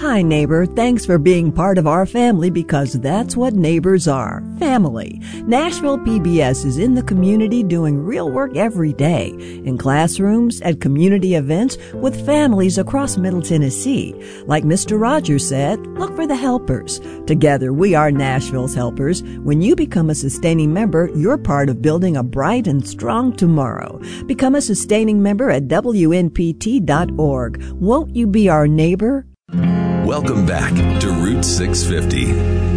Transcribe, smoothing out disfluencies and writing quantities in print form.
Hi, neighbor. Thanks for being part of our family, because that's what neighbors are. Family. Nashville PBS is in the community doing real work every day, in classrooms, at community events, with families across Middle Tennessee. Like Mr. Rogers said, look for the helpers. Together, we are Nashville's helpers. When you become a sustaining member, you're part of building a bright and strong tomorrow. Become a sustaining member at WNPT.org. Won't you be our neighbor? Welcome back to Route 650.